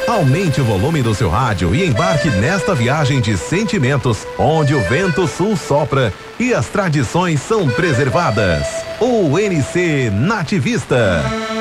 Aumente o volume do seu rádio e embarque nesta viagem de sentimentos, onde o vento sul sopra e as tradições são preservadas. O NC Nativista.